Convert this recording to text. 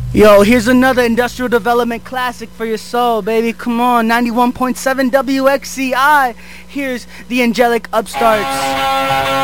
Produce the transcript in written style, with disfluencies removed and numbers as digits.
Yo, here's another industrial development classic for your soul, baby. Come on, 91.7 WXCI. Here's the Angelic Upstarts.